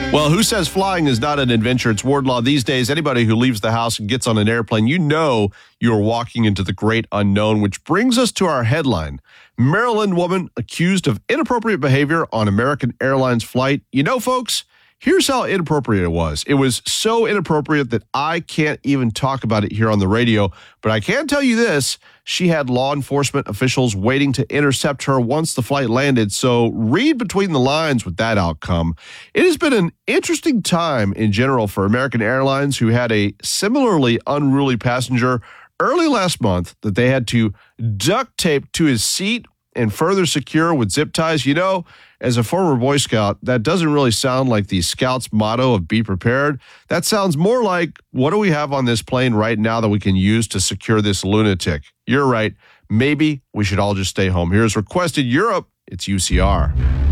Well, who says flying is not an adventure? It's Wardlaw. These days, anybody who leaves the house and gets on an airplane, you know you're walking into the great unknown, which brings us to our headline. Maryland woman accused of inappropriate behavior on American Airlines flight. You know, folks, here's how inappropriate it was. It was so inappropriate that I can't even talk about it here on the radio, but I can tell you this. She had law enforcement officials waiting to intercept her once the flight landed, so read between the lines with that outcome. It has been an interesting time in general for American Airlines, who had a similarly unruly passenger early last month that they had to duct tape to his seat and further secure with zip ties. You know, as a former Boy Scout, that doesn't really sound like the Scouts' motto of be prepared. That sounds more like, what do we have on this plane right now that we can use to secure this lunatic? You're right. Maybe we should all just stay home. Here's Requested Europe. It's UCR.